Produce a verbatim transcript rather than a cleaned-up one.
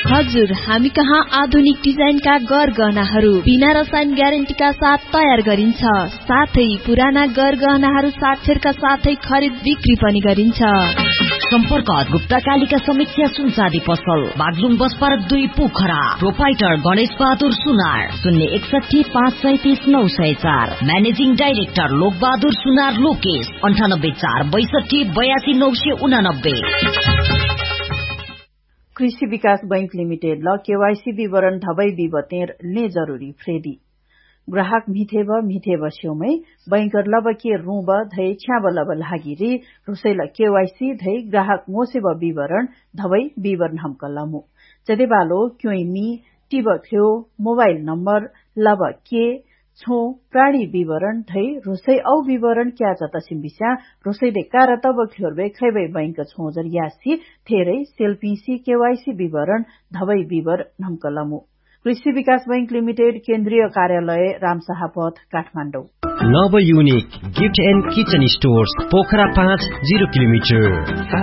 हजुर, हामी कहाँ आधुनिक डिजाइनका गरगहनाहरू बिना रसायन ग्यारेन्टीका साथ तयार गरिन्छ। साथै पुराना गरगहनाहरू साक्षरका साथै खरिद बिक्री पनि गरिन्छ। सम्पर्क गुप्ता कालिका समीक्षा सुनसादी पसल, बागलुङ बस पार्क दुई पोखरा। प्रोपाइटर गणेश बहादुर सुनार, शून्य एकसठी पाँच सैतिस नौ सय चार। म्यानेजिङ डाइरेक्टर लोक बहादुर सुनार लोकेश, अन्ठानब्बे चार बैसठी बयासी नौ सय उनानब्बे। कृषि विकास बैंक लिमिटेड ल केवाईसी विवरण धबै विवतेर ले जरूरी फ्रेदी ग्राहक मिथेब मिथेब स्योमै बैंकर लब के रूब धै छ्याब लब लागिरी रुसैल केवाईसी धै ग्राहक मोसेब विवरण धबै विवरण हमकलमु चदेबालो क्योइमी टिब ख्यो मोबाइल नम्बर लब के छो प्राणी विवरण धै रुसै औ विवरण क्या जतसिम बिस्या रुसै दे कार तब ख्योरबे खैबै बैंक छोजर यासी थेरै सेल्फीसी केवाईसी विवरण धबै विवरण हमकलमु कृषि विकास बैंक लिमिटेड केन्द्रीय कार्यालय रामशाह पथ काठमाडौँ। नव unique gift and kitchen stores Pokhara पाँच जिरो किलोमिटर।